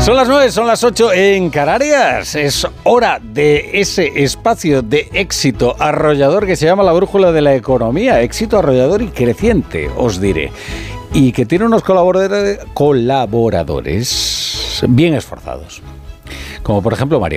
Son las 9, son las 8 en Canarias. Es hora de ese espacio de éxito arrollador que se llama la brújula de la economía. Éxito arrollador y creciente, os diré. Y que tiene unos colaboradores bien esforzados. Como por ejemplo María